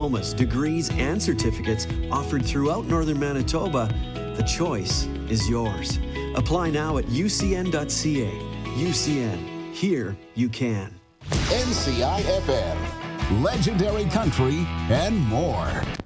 diplomas, degrees, and certificates offered throughout Northern Manitoba, the choice is yours. Apply now at ucn.ca. UCN. Here you can. NCIFM, legendary country, and more.